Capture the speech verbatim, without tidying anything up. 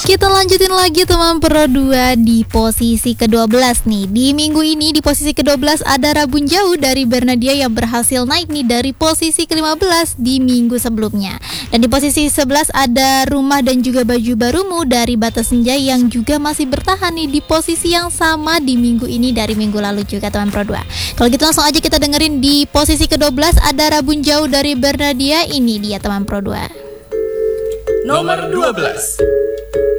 Kita lanjutin lagi teman Pro dua di posisi kedua belas nih. Di minggu ini di posisi kedua belas ada Rabun Jauh dari Bernadia yang berhasil naik nih dari posisi kelima belas di minggu sebelumnya. Dan di posisi sebelas ada Rumah dan juga Baju Barumu dari Bata Senja yang juga masih bertahan nih di posisi yang sama di minggu ini dari minggu lalu juga teman Pro dua. Kalau gitu langsung aja kita dengerin di posisi kedua belas ada Rabun Jauh dari Bernadia. Ini dia teman Pro dua. Nomor dua belas.